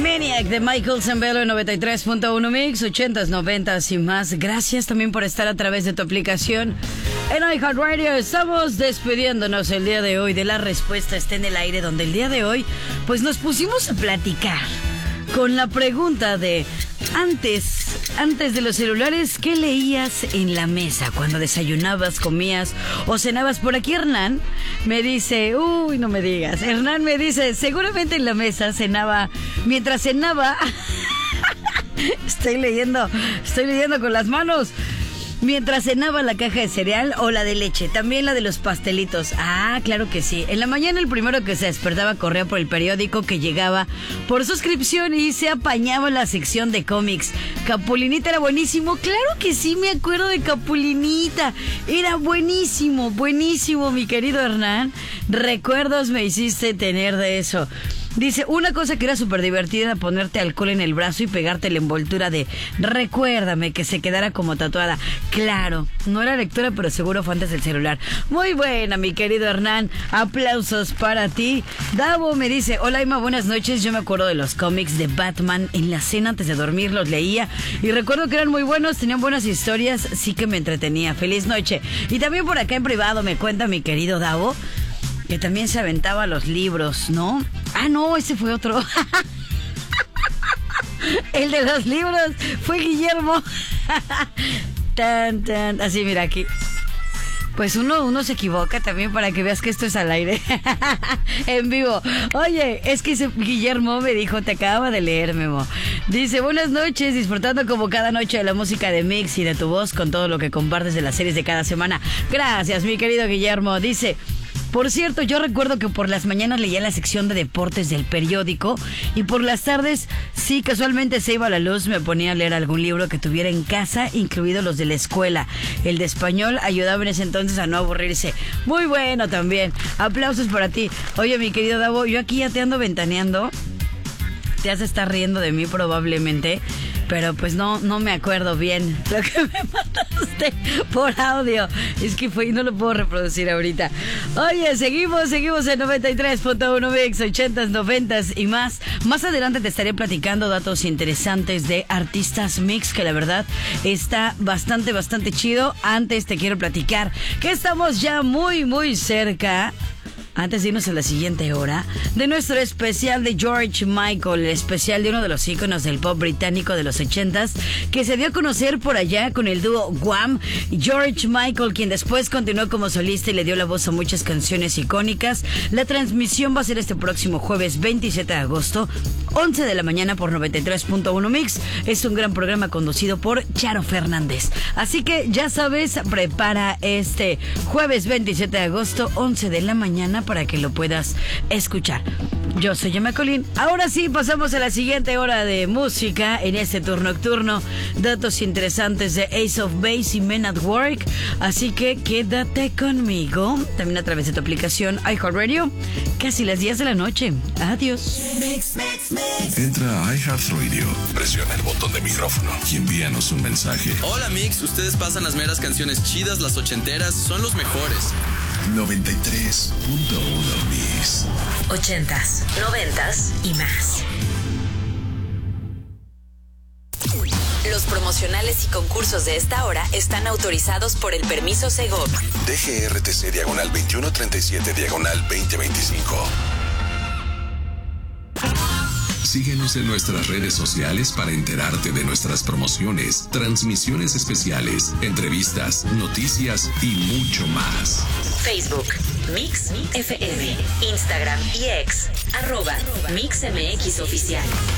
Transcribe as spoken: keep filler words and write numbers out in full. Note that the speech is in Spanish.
Maniac de Michael Zambello en noventa y tres punto uno Mix, ochentas, noventas y más. Gracias también por estar a través de tu aplicación en iHeartRadio. Estamos despidiéndonos el día de hoy de La Respuesta Está en el Aire, donde el día de hoy pues nos pusimos a platicar con la pregunta de antes, antes de los celulares, ¿qué leías en la mesa cuando desayunabas, comías o cenabas? Por aquí Hernán me dice, uy, no me digas, Hernán me dice, seguramente en la mesa cenaba, mientras cenaba, estoy leyendo, estoy leyendo con las manos. Mientras cenaba la caja de cereal o la de leche, también la de los pastelitos. Ah, claro que sí. En la mañana el primero que se despertaba corría por el periódico que llegaba por suscripción y se apañaba en la sección de cómics. Capulinita era buenísimo. Claro que sí, me acuerdo de Capulinita. Era buenísimo, buenísimo, mi querido Hernán. Recuerdos me hiciste tener de eso. Dice, una cosa que era súper divertida era ponerte alcohol en el brazo y pegarte la envoltura de recuérdame, que se quedara como tatuada. Claro, no era lectura, pero seguro fue antes del celular. Muy buena, mi querido Hernán. Aplausos para ti. Davo me dice, hola Ima, buenas noches. Yo me acuerdo de los cómics de Batman. En la cena antes de dormir los leía y recuerdo que eran muy buenos, tenían buenas historias, sí que me entretenía. Feliz noche. Y también por acá en privado me cuenta mi querido Davo que también se aventaba los libros, ¿no? Ah, no, ese fue otro. El de los libros fue Guillermo. Tan, tan. Así, mira aquí. Pues uno, uno se equivoca también para que veas que esto es al aire. En vivo. Oye, es que ese Guillermo me dijo, te acababa de leer, Memo. Dice, buenas noches, disfrutando como cada noche de la música de Mix y de tu voz con todo lo que compartes de las series de cada semana. Gracias, mi querido Guillermo. Dice, por cierto, yo recuerdo que por las mañanas leía la sección de deportes del periódico y por las tardes, sí, casualmente se iba a la luz, me ponía a leer algún libro que tuviera en casa, incluidos los de la escuela. El de español ayudaba en ese entonces a no aburrirse. Muy bueno también. Aplausos para ti. Oye, mi querido Davo, yo aquí ya te ando ventaneando. Te has de estar riendo de mí probablemente, pero pues no, no me acuerdo bien lo que me mandaste por audio. Es que fue y no lo puedo reproducir ahorita. Oye, seguimos, seguimos en noventa y tres punto uno Mix, ochentas, noventas y más. Más adelante te estaré platicando datos interesantes de artistas mix, que la verdad está bastante, bastante chido. Antes te quiero platicar que estamos ya muy, muy cerca, antes de irnos a la siguiente hora, de nuestro especial de George Michael, el especial de uno de los íconos del pop británico de los ochentas, que se dio a conocer por allá con el dúo Wham. George Michael, quien después continuó como solista y le dio la voz a muchas canciones icónicas. La transmisión va a ser este próximo jueves veintisiete de agosto, once de la mañana por noventa y tres punto uno Mix. Es un gran programa conducido por Charo Fernández. Así que ya sabes, prepara este jueves veintisiete de agosto, once de la mañana, para que lo puedas escuchar. Yo soy Emma Colín. Ahora sí, pasamos a la siguiente hora de música en este tour nocturno. Datos interesantes de Ace of Base y Men at Work. Así que quédate conmigo. También a través de tu aplicación iHeartRadio. Casi las diez de la noche. Adiós. Mix, mix, mix. Entra a iHeartRadio, presiona el botón de micrófono y envíanos un mensaje. Hola Mix, ustedes pasan las meras canciones chidas, las ochenteras, son los mejores. noventa y tres punto uno Mix. Ochentas, noventas y más. Los promocionales y concursos de esta hora están autorizados por el permiso Segov. D G R T C diagonal veintiuno treinta y siete diagonal veinte veinticinco. Síguenos en nuestras redes sociales para enterarte de nuestras promociones, transmisiones especiales, entrevistas, noticias y mucho más. Facebook, Mix F M, Instagram y X, arroba Mix M X Oficial.